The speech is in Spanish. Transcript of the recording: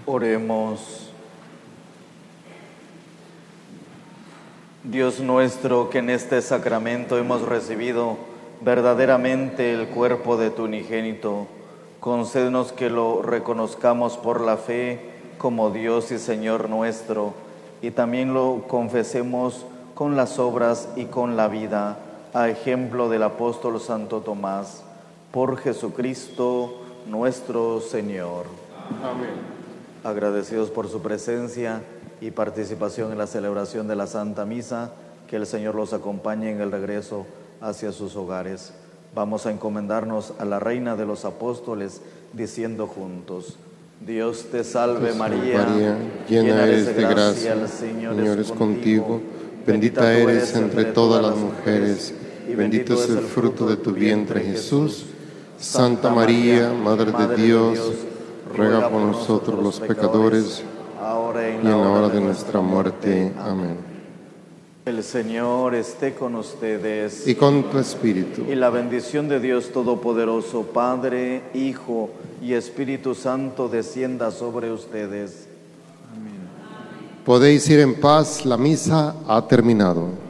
Oremos. Dios nuestro, que en este sacramento hemos recibido verdaderamente el cuerpo de tu unigénito, concédenos que lo reconozcamos por la fe como Dios y Señor nuestro, y también lo confesemos con las obras y con la vida, a ejemplo del apóstol Santo Tomás. Por Jesucristo nuestro Señor. Amén. Agradecidos por su presencia y participación en la celebración de la Santa Misa, que el Señor los acompañe en el regreso hacia sus hogares. Vamos a encomendarnos a la Reina de los Apóstoles, diciendo juntos: Dios te salve María, llena eres de gracia, el Señor es contigo, bendita eres entre todas las mujeres, y bendito es el fruto de tu vientre Jesús. Santa María, Madre de Dios, ruega por nosotros los pecadores, ahora y en la hora de nuestra muerte. Amén. El Señor esté con ustedes. Y con tu espíritu. Y la bendición de Dios Todopoderoso, Padre, Hijo y Espíritu Santo, descienda sobre ustedes. Podéis ir en paz, la misa ha terminado.